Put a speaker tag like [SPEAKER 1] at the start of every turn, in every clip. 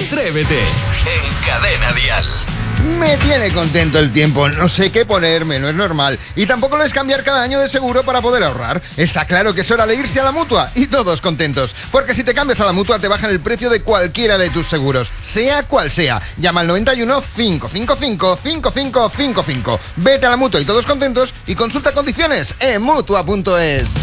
[SPEAKER 1] Atrévete en Cadena Dial.
[SPEAKER 2] Me tiene contento el tiempo, no sé qué ponerme, no es normal. Y tampoco lo es cambiar cada año de seguro para poder ahorrar. Está claro que es hora de irse a la Mutua y todos contentos. Porque si te cambias a la Mutua te bajan el precio de cualquiera de tus seguros, sea cual sea. Llama al 91 555 5555. Vete a la Mutua y todos contentos y consulta condiciones en Mutua.es.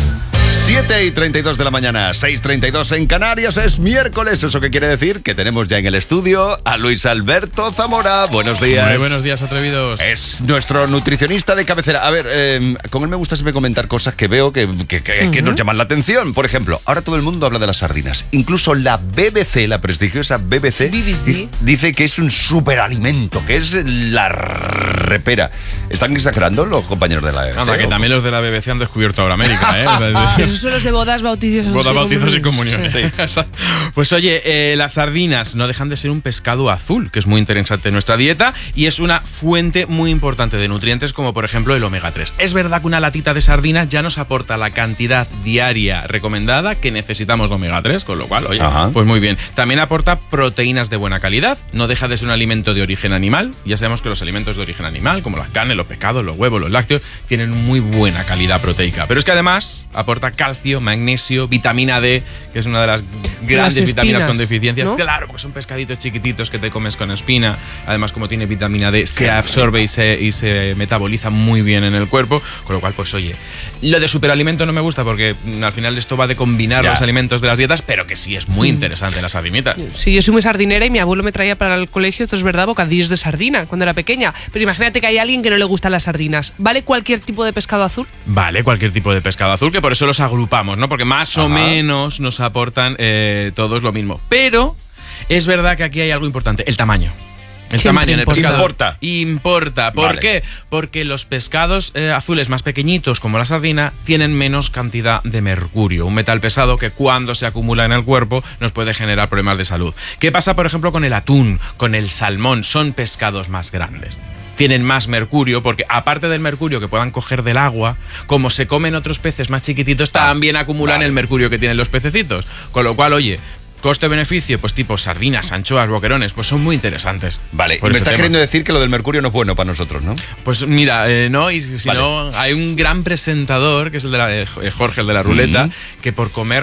[SPEAKER 3] 7:32 de la mañana, 6:32 en Canarias, es miércoles. ¿Eso qué quiere decir? Que tenemos ya en el estudio a Luis Alberto Zamora. Buenos días.
[SPEAKER 4] Muy buenos días, atrevidos.
[SPEAKER 3] Es nuestro nutricionista de cabecera. A ver, con él me gusta siempre comentar cosas que veo que nos llaman la atención. Por ejemplo, ahora todo el mundo habla de las sardinas. Incluso la BBC, la prestigiosa BBC. Dice que es un superalimento, que es la repera. ¿Están exagerando los compañeros de la BBC?
[SPEAKER 4] Nada, que también los de la BBC han descubierto ahora América, ¿eh?
[SPEAKER 5] Esos son los de bodas, bautizos
[SPEAKER 4] y comuniones. Sí. Pues oye, las sardinas no dejan de ser un pescado azul, que es muy interesante en nuestra dieta y es una fuente muy importante de nutrientes, como por ejemplo el omega 3. Es verdad que una latita de sardinas ya nos aporta la cantidad diaria recomendada que necesitamos de omega 3, con lo cual, oye, pues muy bien. También aporta proteínas de buena calidad, no deja de ser un alimento de origen animal. Ya sabemos que los alimentos de origen animal, como las carnes, los pescados, los huevos, los lácteos, tienen muy buena calidad proteica. Pero es que además aporta calcio, magnesio, vitamina D, que es una de las grandes vitaminas con deficiencias, ¿no? Claro, porque son pescaditos chiquititos que te comes con espina. Además, como tiene vitamina D, se absorbe y se metaboliza muy bien en el cuerpo. Con lo cual, pues oye, lo de superalimento no me gusta porque al final esto va de combinar los alimentos de las dietas, pero que sí es muy interesante la sardinita.
[SPEAKER 5] Sí, yo soy muy sardinera y mi abuelo me traía para el colegio, esto es verdad, bocadillos de sardina cuando era pequeña. Pero imagínate que hay alguien que no le gustan las sardinas. ¿Vale cualquier tipo de pescado azul?
[SPEAKER 4] Vale, cualquier tipo de pescado azul, que por eso los agrupamos, ¿no? Porque más o menos nos aportan todos lo mismo. Pero es verdad que aquí hay algo importante, el tamaño. El tamaño en el pescado importa. ¿Por qué? Porque los pescados azules más pequeñitos, como la sardina, tienen menos cantidad de mercurio, un metal pesado que cuando se acumula en el cuerpo nos puede generar problemas de salud. ¿Qué pasa, por ejemplo, con el atún, con el salmón? Son pescados más grandes. Tienen más mercurio porque, aparte del mercurio que puedan coger del agua, como se comen otros peces más chiquititos, también acumulan el mercurio que tienen los pececitos. Con lo cual, oye, coste-beneficio, pues tipo sardinas, anchoas, boquerones, pues son muy interesantes.
[SPEAKER 3] Vale, y me estás queriendo decir que lo del mercurio no es bueno para nosotros, ¿no?
[SPEAKER 4] Pues mira, no, y si no, hay un gran presentador, que es el de Jorge, el de la ruleta, que por comer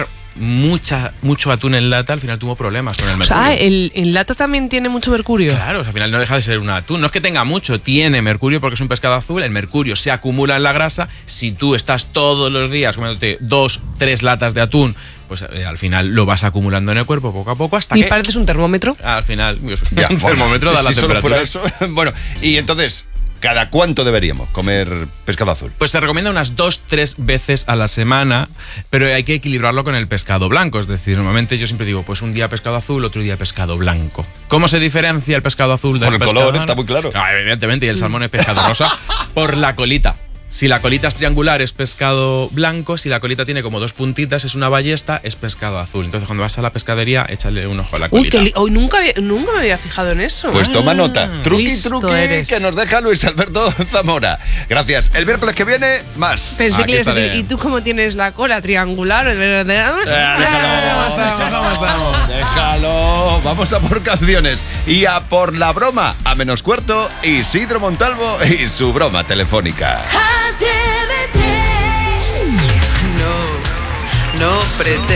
[SPEAKER 4] mucho atún en lata al final tuvo problemas con el mercurio.
[SPEAKER 5] O sea, ¿en lata también tiene mucho mercurio?
[SPEAKER 4] Claro, o sea, al final no deja de ser un atún. No es que tenga mucho, tiene mercurio porque es un pescado azul. El mercurio se acumula en la grasa. Si tú estás todos los días comiéndote 2-3 latas de atún, pues al final lo vas acumulando en el cuerpo poco a poco hasta que...
[SPEAKER 5] ¿Y pareces un termómetro?
[SPEAKER 4] Al final, un termómetro da la temperatura.
[SPEAKER 3] Eso. Bueno, y entonces... ¿Cada cuánto deberíamos comer pescado azul?
[SPEAKER 4] Pues se recomienda unas 2-3 veces a la semana, pero hay que equilibrarlo con el pescado blanco. Es decir, normalmente yo siempre digo, pues un día pescado azul, otro día pescado blanco. ¿Cómo se diferencia el pescado azul del pescado?
[SPEAKER 3] Por el color, está muy claro.
[SPEAKER 4] No, evidentemente, y el salmón es pescado rosa por la colita. Si la colita es triangular es pescado blanco, si la colita tiene como 2 puntitas es una ballesta, es pescado azul. Entonces cuando vas a la pescadería, échale un ojo a la colita.
[SPEAKER 5] Hoy nunca me había fijado en eso.
[SPEAKER 3] Pues toma nota. Truqui que nos deja Luis Alberto Zamora. Gracias. El miércoles que viene, más.
[SPEAKER 5] Pensé que ibas a decir, ¿y tú cómo tienes la cola triangular?
[SPEAKER 3] Déjalo. Vamos a por canciones y a por la broma. A menos cuarto, Isidro Montalvo y su broma telefónica.
[SPEAKER 6] No pretendo